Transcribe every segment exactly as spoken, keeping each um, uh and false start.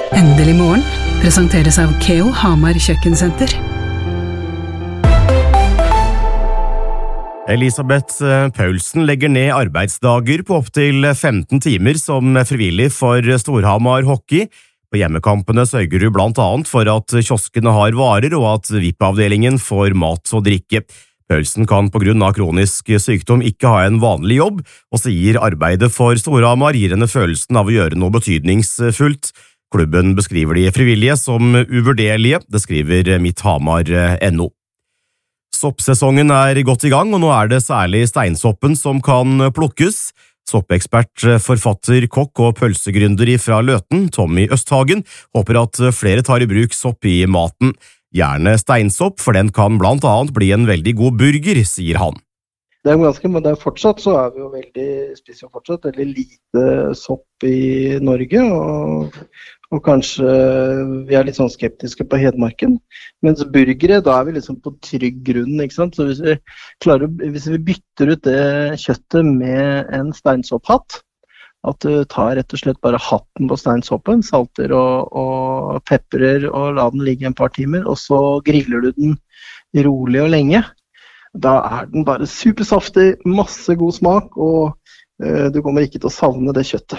Endelig morgen presenteres av Keo Hamar Kjøkkensenter. Elisabeth Paulsen legger ned arbeidsdager på opptil femten timer som frivillig for Storhamar Hockey. På hjemmekampene sørger hun blant annet for at kioskene har varer og at V I P-avdelingen får mat og drikke. Paulsen kan på grunn av kronisk sykdom ikke ha en vanlig jobb, og sier arbeidet for Storhamar gir henne følelsen av å gjøre noe betydningsfullt. Klubben beskriver de frivillige som uvurderlige, det skriver mitthamar punktum no. Soppsesongen er godt i gang, og nå er det særlig steinsoppen som kan plukkes. Soppekspert, forfatter, kokk og pølsegründer fra Løten, Tommy Østhagen, håper at flere tar i bruk sopp i maten. Gjerne steinsopp, for den kan blant annet bli en veldig god burger, sier han. Det er ganske, men det er fortsatt så er vi jo veldig, spiser jo fortsatt veldig lite sopp i Norge, og, og kanskje vi er litt sånn skeptiske på Hedmarken. Mens burgere, da er vi liksom på trygg grunn, ikke sant? Så hvis vi, klarer, hvis vi bytter ut det kjøttet med en steinsopphatt, at du tar rett og slett bare hatten på steinsoppen, salter og, og pepper og la den ligge en par timer, og så griller du den rolig og lenge. Da er den bare supersaftig, masse god smak, og eh, du kommer ikke til å savne det kjøttet.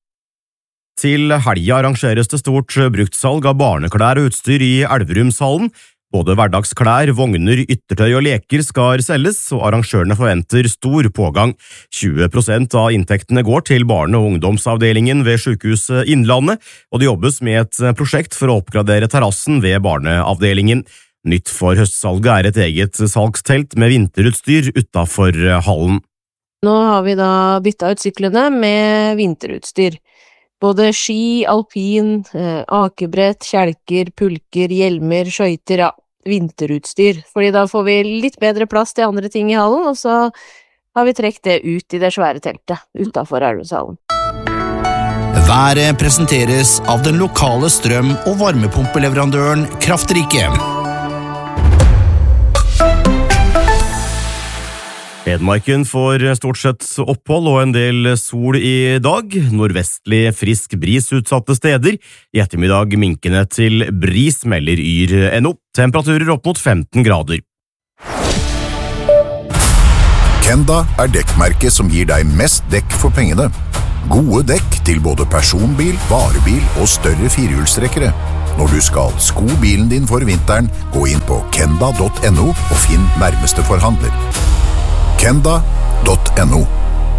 Til helga arrangeres det stort bruktsalg av barneklær og utstyr i Elverumshallen. Både hverdagsklær, vogner, yttertøy og leker skal selges, og arrangørene forventer stor pågang. tjue prosent av inntektene går til barne- og ungdomsavdelingen ved Sykehuset Innlandet, og det jobbes med et prosjekt for å oppgradere terrassen ved barneavdelingen. Nytt for høstsalget er et eget salgstelt med vinterutstyr utenfor hallen. Nå har vi da byttet ut syklene med vinterutstyr. Både ski, alpin, akebrett, kjelker, pulker, hjelmer, skøyter, ja, vinterutstyr. Fordi da får vi litt bedre plass til andre ting i hallen, og så har vi trekt det ut i det svære teltet utenfor Elverumshallen. Været presenteres av den lokale strøm- og varmepumpeleverandøren Kraftrike. Hedmarken får stort sett opphold og en del sol i dag. Nordvestlig frisk bris utsatte steder. I ettermiddag minkende til bris, melder yr punktum no. Temperaturer opp mot femten grader. Kenda er dekkmerket som gir deg mest dekk for pengene. Gode dekk til både personbil, varebil og større firehjulstrekkere. Når du skal sko bilen din for vinteren, gå inn på kenda punktum no og finn nærmeste forhandler. kenda punktum no.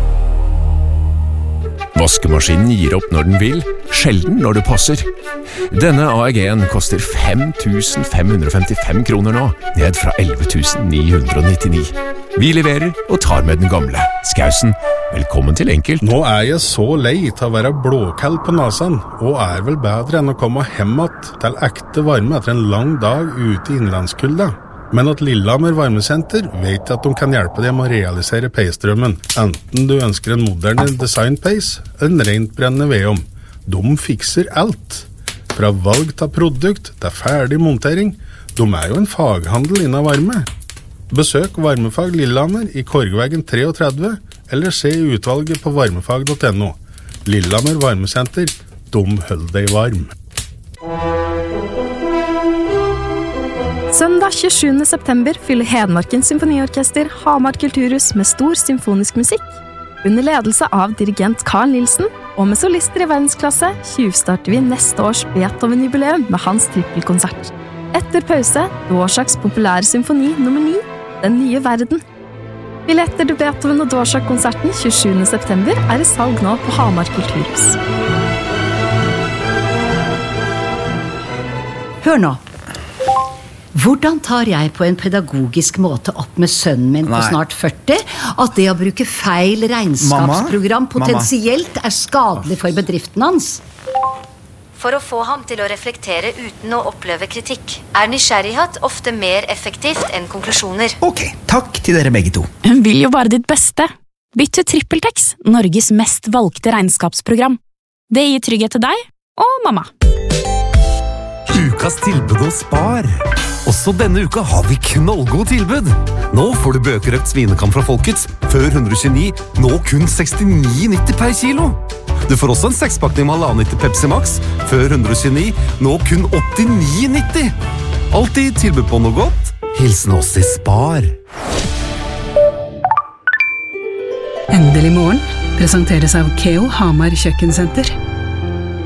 Vaskemaskinen gir opp når den vil, sjelden når det passer. Denne A E G-en koster fem tusen fem hundre og femtifem kroner nå, ned fra elleve tusen ni hundre og nittini. Vi leverer og tar med den gamle. Skausen, velkommen til Enkelt. Nå er jeg så lei til å være blåkall på nasen, og er vel bedre enn å komme hemmet til ekte varme etter en lang dag ute i innlandskulda. Men at Lillehammer Varmesenter vet at de kan hjelpe deg med å realisere peisdrømmen, enten du ønsker en moderne design-peis eller en rent brennende vedom. De fikser alt. Fra valg til produkt til ferdig montering. De er jo en faghandel innen varme. Besøk Varmefag Lillehammer i Korgveggen treogtredve, eller se utvalget på varmefag punktum no. Lillehammer Varmesenter, de holder deg varm. Søndag tjuesjuende september fyller Hedmarkens Symfoniorkester Hamar Kulturhus med stor symfonisk musikk. Under ledelse av dirigent Carl Nilsen, og med solister i verdensklasse, tjuvstarter vi neste års Beethoven-jubileum med hans trippelkonsert. Etter pause, Dvoraks populære symfoni nummer ni, Den nye verden. Billetter til Beethoven og Dvorsak-konserten tjuesjuende september er i salg nå på Hamar Kulturhus. Hør nå. Hvordan tar jeg på en pedagogisk måte opp med sønnen min på Nei. snart førti at det å bruke feil regnskapsprogram Mamma? potensielt er skadelig for bedriften hans? For å få ham til å reflektere uten å oppleve kritikk, er nysgjerrighet ofte mer effektivt enn konklusjoner. Ok, takk til dere begge to. Hun vil jo bare ditt beste. Bytt til TrippelTex, Norges mest valgte regnskapsprogram. Det gir trygghet til deg og mamma. Ukas tilbud hos Spar. Også denne uka har vi knallgod tilbud. Nå får du bøkerøkt svinekam fra Folkets, før hundre og tjueni, nå kun sekstini nitti per kilo. Du får også en sekspakning med halvannen liter Pepsi Max, før hundre og tjueni, nå kun åttini nitti. Alltid tilbud på noe godt. Hilsen oss i Spar. Endelig morgen presenteres av Keo Hamar Kjøkkensenter.